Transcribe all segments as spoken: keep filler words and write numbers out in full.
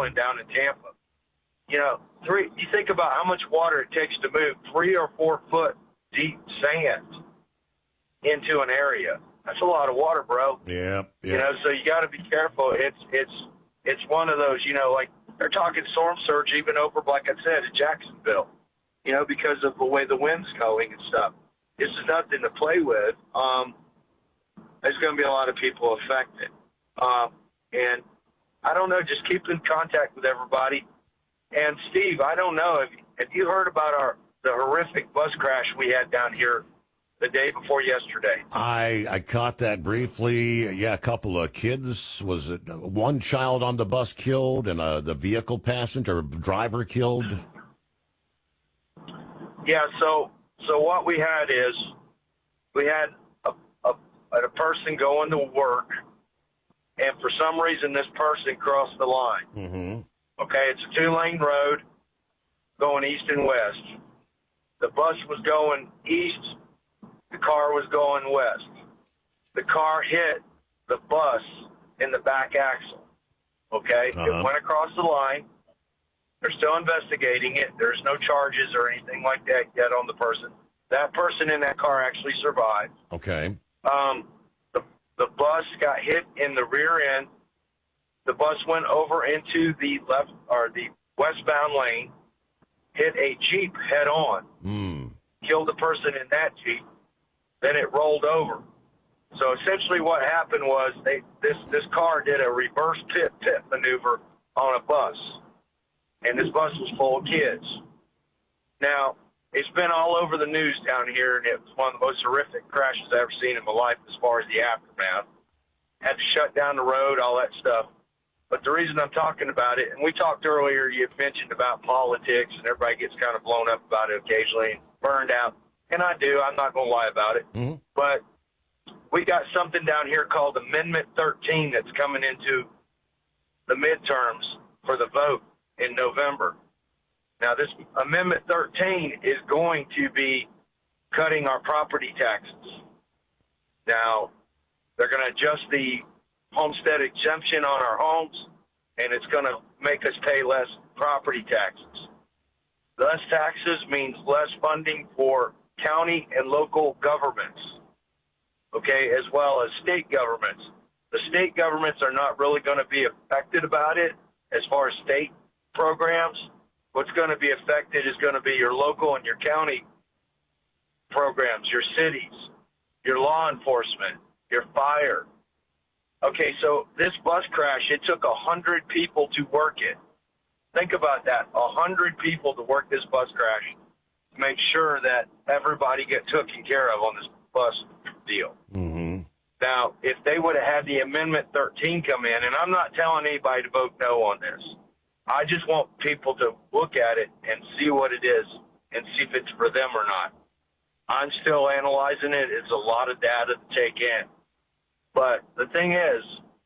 Island down in Tampa. You know, three. You think about how much water it takes to move three or four foot deep sand into an area. That's a lot of water, bro. Yeah, yeah. You know, so you got to be careful. It's it's it's one of those. You know, like they're talking storm surge even over, like I said, in Jacksonville. You know, because of the way the wind's going and stuff. This is nothing to play with. Um, there's going to be a lot of people affected, um, and I don't know. Just keep in contact with everybody. And Steve, I don't know if have you heard about our the horrific bus crash we had down here the day before yesterday? I I caught that briefly. Yeah, a couple of kids. Was it one child on the bus killed and uh, the vehicle passenger driver killed? Yeah. So so what we had is we had a a, a person going to work, and for some reason this person crossed the line. Mm-hmm. Okay, it's a two-lane road going east and west. The bus was going east. The car was going west. The car hit the bus in the back axle. Okay, Uh-huh. It went across the line. They're still investigating it. There's no charges or anything like that yet on the person. That person in that car actually survived. Okay. Um, the, the bus got hit in the rear end. The bus went over into the left or the westbound lane, hit a Jeep head on, Mm. killed the person in that Jeep. Then it rolled over. So essentially, what happened was they this this car did a reverse pit pit maneuver on a bus, and this bus was full of kids. Now it's been all over the news down here, and it was one of the most horrific crashes I've ever seen in my life as far as the aftermath. Had to shut down the road, all that stuff. But the reason I'm talking about it, and we talked earlier, you mentioned about politics, and everybody gets kind of blown up about it occasionally and burned out. And I do. I'm not going to lie about it. Mm-hmm. But we got something down here called Amendment thirteen that's coming into the midterms for the vote in November. Now, this Amendment thirteen is going to be cutting our property taxes. Now, they're going to adjust the homestead exemption on our homes, and it's going to make us pay less property taxes. Less taxes means less funding for county and local governments, okay, as well as state governments. The state governments are not really going to be affected about it as far as state programs. What's going to be affected is going to be your local and your county programs, your cities, your law enforcement, your fire. Okay, so this bus crash, it took one hundred people to work it. Think about that, one hundred people to work this bus crash to make sure that everybody get taken care of on this bus deal. Mm-hmm. Now, if they would have had the Amendment thirteen come in, and I'm not telling anybody to vote no on this. I just want people to look at it and see what it is and see if it's for them or not. I'm still analyzing it. It's a lot of data to take in. But the thing is,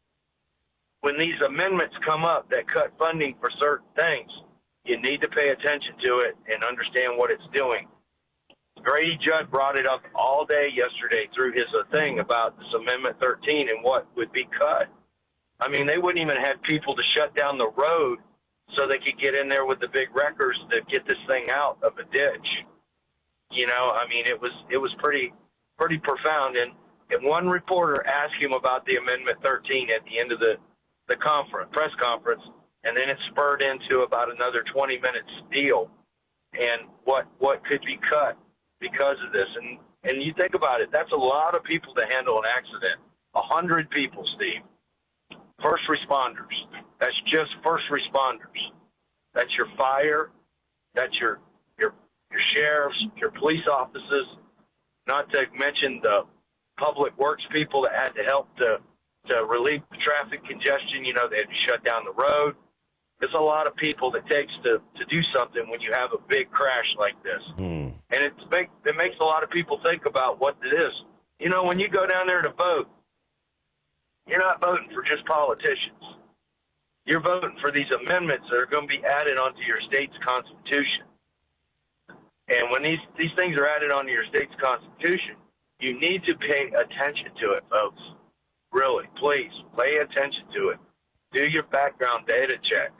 when these amendments come up that cut funding for certain things, you need to pay attention to it and understand what it's doing. Grady Judd brought it up all day yesterday through his uh, thing about this Amendment thirteen and what would be cut. I mean, they wouldn't even have people to shut down the road so they could get in there with the big wreckers to get this thing out of a ditch. You know, I mean, it was it was pretty pretty profound. And, and one reporter asked him about the Amendment thirteen at the end of the, the conference, press conference, and then it spurred into about another twenty minute spiel and what what could be cut because of this. And, and you think about it, that's a lot of people to handle an accident. A hundred people, Steve. First responders. That's just first responders. That's your fire. That's your your your sheriffs, your police officers, not to mention the public works people that had to help to, to relieve the traffic congestion. You know, they had to shut down the road. There's a lot of people that takes to, to do something when you have a big crash like this. Mm. And it's make, it makes a lot of people think about what it is. You know, when you go down there to vote, you're not voting for just politicians. You're voting for these amendments that are going to be added onto your state's constitution. And when these, these things are added onto your state's constitution, you need to pay attention to it, folks. Really, please, pay attention to it. Do your background data check.